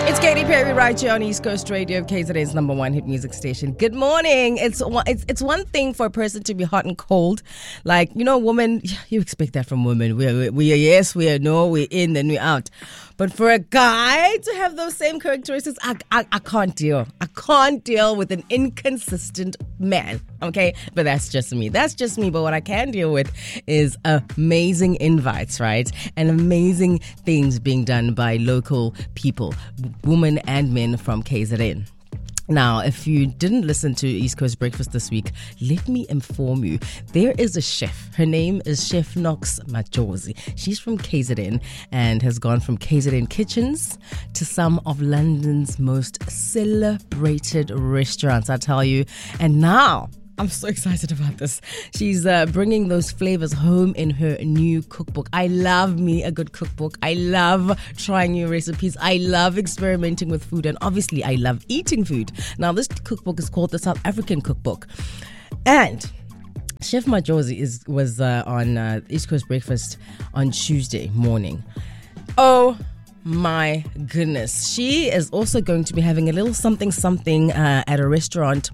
It's Katy Perry right here on East Coast Radio, KZN's number one hit music station. Good morning. It's one thing for a person to be hot and cold. Like, women, you expect that from women. We are yes, we are no, we're in, then we're out. But for a guy to have those same characteristics, I can't deal. I can't deal with an inconsistent man, okay? But that's just me. But what I can deal with is amazing invites, right? And amazing things being done by local people, women and men from KZN. Now, if you didn't listen to East Coast Breakfast this week, let me inform you. There is a chef. Her name is Chef Knox Majozi. She's from KZN and has gone from KZN kitchens to some of London's most celebrated restaurants, I tell you. And now, I'm so excited about this. She's bringing those flavors home in her new cookbook. I love me a good cookbook. I love trying new recipes. I love experimenting with food. And obviously, I love eating food. Now, this cookbook is called the South African Cookbook. And Chef Majozi was on East Coast Breakfast on Tuesday morning. Oh, my goodness. She is also going to be having a little something at a restaurant,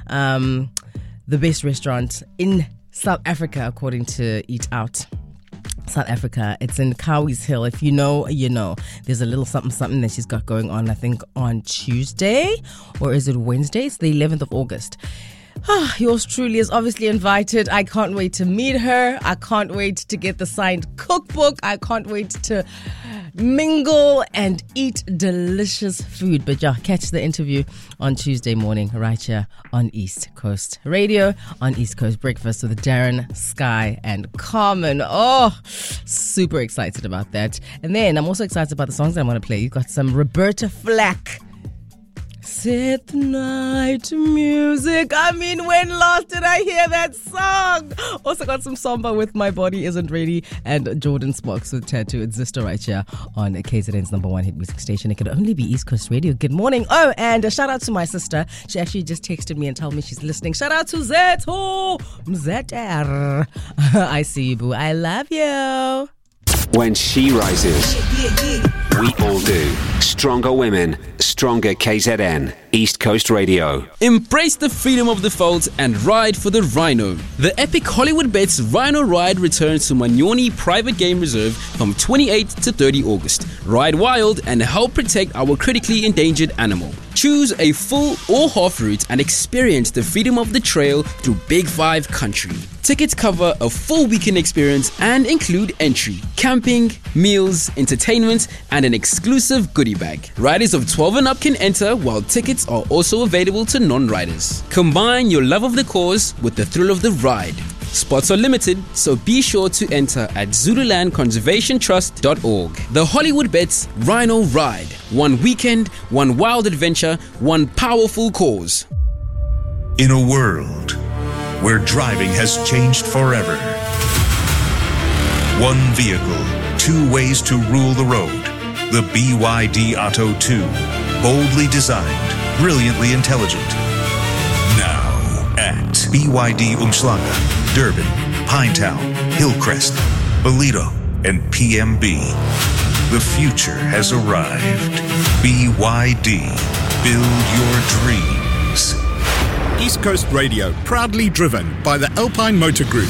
the best restaurant in South Africa, according to Eat Out South Africa. It's in Cowies Hill. If you know, you know. There's a little something that she's got going on, I think, on Tuesday. Or is it Wednesday? It's the 11th of August. Yours truly is obviously invited. I can't wait to meet her. I can't wait to get the signed cookbook. I can't wait to mingle and eat delicious food. But yeah, catch the interview on Tuesday morning right here on East Coast Radio, on East Coast Breakfast with Darren, Sky and Carmen. Oh, super excited about that. And then I'm also excited about the songs that I'm going to play. You've got some Roberta Flack. Set the night to music. I mean, when last did I hear that song? Also got some Samba with My Body Isn't Ready and Jordan Sparks with Tattoo and Zister right here on KZN's number one hit music station. It could only be East Coast Radio. Good morning. Oh, and a shout out to my sister. She actually just texted me and told me she's listening. Shout out to Zeto Mzeter. I see you, boo. I love you. When she rises, we all do. Stronger women, stronger KZN, East Coast Radio. Embrace the freedom of the folds and ride for the Rhino. The epic Hollywood Bets Rhino Ride returns to Manyoni Private Game Reserve from 28 to 30 August. Ride wild and help protect our critically endangered animal. Choose a full or half route and experience the freedom of the trail through Big 5 country. Tickets cover a full weekend experience and include entry, camping, meals, entertainment, and an exclusive goodie bag. Riders of 12 and up can enter, while tickets are also available to non-riders. Combine your love of the cause with the thrill of the ride. Spots are limited, so be sure to enter at ZululandConservationTrust.org. The Hollywood Bets Rhino Ride. One weekend, one wild adventure, one powerful cause. In a world where driving has changed forever, one vehicle, two ways to rule the road. The BYD Atto 2. Boldly designed, brilliantly intelligent. Now at BYD Umhlanga, Durban, Pinetown, Hillcrest, Ballito, and PMB. The future has arrived. BYD. Build your dreams. East Coast Radio, proudly driven by the Alpine Motor Group.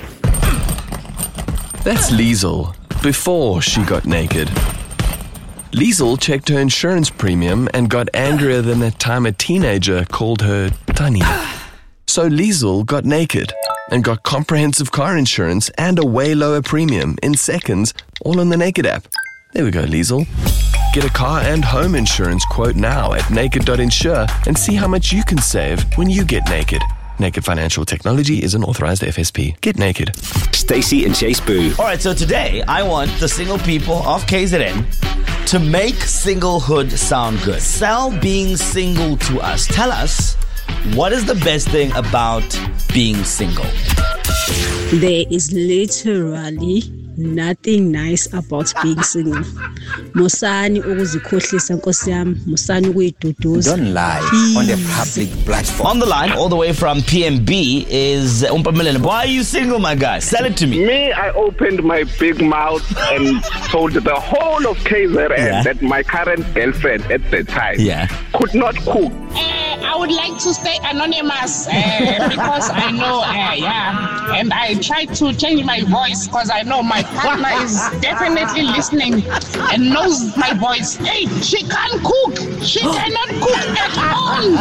That's Liesl, before she got naked. Liesl checked her insurance premium and got angrier than that time a teenager called her Tani. So Liesl got naked and got comprehensive car insurance and a way lower premium in seconds, all on the Naked app. There we go, Liesl. Get a car and home insurance quote now at naked.insure and see how much you can save when you get naked. Naked Financial Technology is an authorized FSP. Get naked. Stacey and Chase Boo. All right, so today I want the single people of KZN to make singlehood sound good. Sell being single to us. Tell us, what is the best thing about being single? There is literally nothing nice about being single. Musani ukuzikhohlisa nkosi yami, musani ukuyiduduza. Don't lie on the public platform. On the line, all the way from PMB, is Umpamelele. Why are you single, my guy? Sell it to me. Me, I opened my big mouth and told the whole of KZN that my current girlfriend at the time could not cook. I would like to stay anonymous because I know, and I try to change my voice because I know my partner is definitely listening and knows my voice. Hey, she can't cook. She cannot cook at all.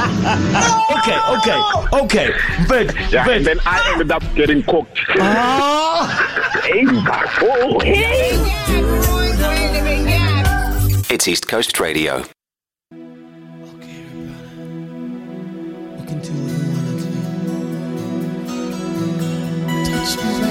Okay. But and then I ended up getting cooked. It's East Coast Radio. Touch me.